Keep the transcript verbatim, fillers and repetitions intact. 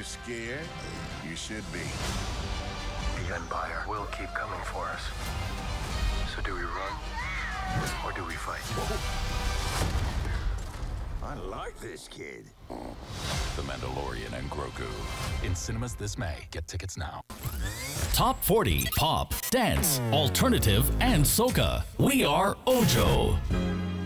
scared? You should be. The Empire will keep coming for us. So do we run, or do we fight? I like this kid. The Mandalorian and Grogu. In cinemas this May. Get tickets now. Top forty, Pop, Dance, Alternative, and Soca. We are Ojo.